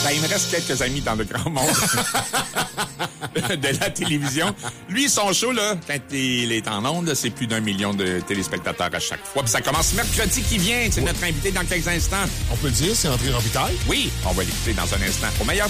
Ben, il me reste quelques amis dans le grand monde de la télévision. Lui, son show, là, quand il est en ondes, c'est plus d'1 million de téléspectateurs à chaque fois. Puis ça commence mercredi qui vient. C'est notre invité dans quelques instants. On peut le dire, c'est André Robitaille. Oui, on va l'écouter dans un instant. Au meilleur